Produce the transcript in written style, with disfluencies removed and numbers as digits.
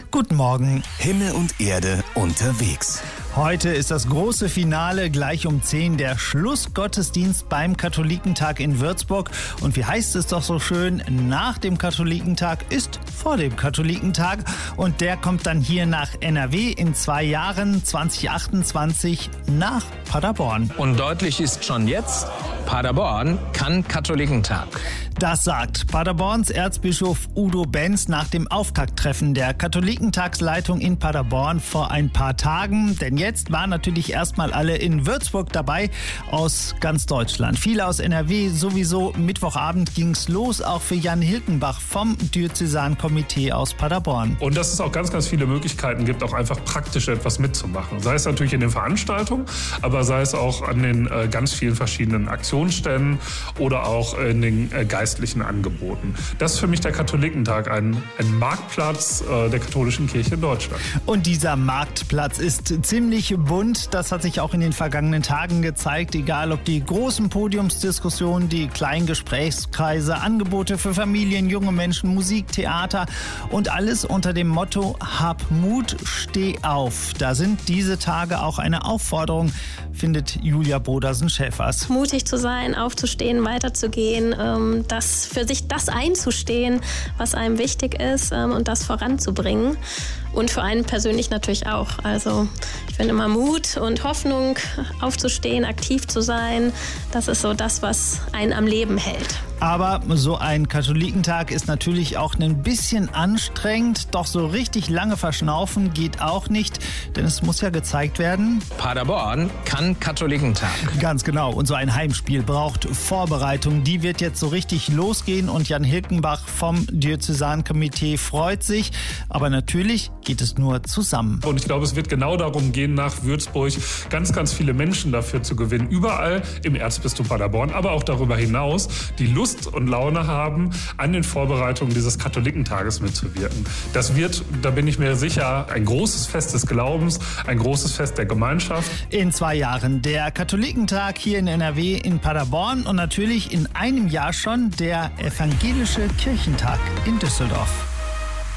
Guten Morgen. Himmel und Erde unterwegs. Heute ist das große Finale, gleich um 10, der Schlussgottesdienst beim Katholikentag in Würzburg. Und wie heißt es doch so schön, nach dem Katholikentag ist vor dem Katholikentag. Und der kommt dann hier nach NRW in 2 Jahren, 2028, nach Paderborn. Und deutlich ist schon jetzt, Paderborn kann Katholikentag. Das sagt Paderborns Erzbischof Udo Benz nach dem Auftakttreffen der Katholikentagsleitung in Paderborn vor ein paar Tagen. Denn jetzt waren natürlich erstmal alle in Würzburg dabei aus ganz Deutschland. Viele aus NRW sowieso. Mittwochabend ging's los, auch für Jan Hilkenbach vom Diözesankomitee aus Paderborn. Und dass es auch ganz, ganz viele Möglichkeiten gibt, auch einfach praktisch etwas mitzumachen. Sei es natürlich in den Veranstaltungen, aber sei es auch an den ganz vielen verschiedenen Aktionsständen oder auch in den geistlichen Angeboten. Das ist für mich der Katholikentag, ein Marktplatz der katholischen Kirche in Deutschland. Und dieser Marktplatz ist ziemlich bunt. Das hat sich auch in den vergangenen Tagen gezeigt. Egal ob die großen Podiumsdiskussionen, die kleinen Gesprächskreise, Angebote für Familien, junge Menschen, Musik, Theater und alles unter dem Motto Hab Mut, steh auf. Da sind diese Tage auch eine Aufforderung, findet Julia Brodersen-Schäfers. Mutig zu sein, aufzustehen, weiterzugehen, für sich das einzustehen, was einem wichtig ist und das voranzubringen. Und für einen persönlich natürlich auch. Also ich finde immer Mut und Hoffnung, aufzustehen, aktiv zu sein, das ist so das, was einen am Leben hält. Aber so ein Katholikentag ist natürlich auch ein bisschen anstrengend. Doch so richtig lange verschnaufen geht auch nicht, denn es muss ja gezeigt werden. Paderborn kann Katholikentag. Ganz genau. Und so ein Heimspiel braucht Vorbereitung. Die wird jetzt so richtig losgehen und Jan Hilkenbach vom Diözesankomitee freut sich. Aber natürlich geht es nur zusammen. Und ich glaube, es wird genau darum gehen, nach Würzburg ganz, ganz viele Menschen dafür zu gewinnen. Überall im Erzbistum Paderborn, aber auch darüber hinaus, die Lust und Laune haben, an den Vorbereitungen dieses Katholikentages mitzuwirken. Das wird, da bin ich mir sicher, ein großes Fest des Glaubens, ein großes Fest der Gemeinschaft. In 2 Jahren der Katholikentag hier in NRW in Paderborn und natürlich in einem Jahr schon der Evangelische Kirchentag in Düsseldorf.